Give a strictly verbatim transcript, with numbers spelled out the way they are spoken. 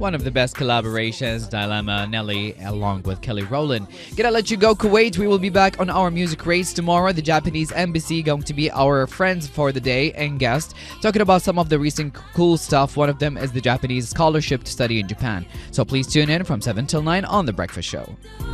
One of the best collaborations, Dilemma, Nelly, along with Kelly Rowland. Gonna let you go, Kuwait. We will be back on our music race tomorrow. The Japanese embassy going to be our friends for the day and guest, talking about some of the recent cool stuff. One of them is the Japanese scholarship to study in Japan. So please tune in from seven till nine on The Breakfast Show.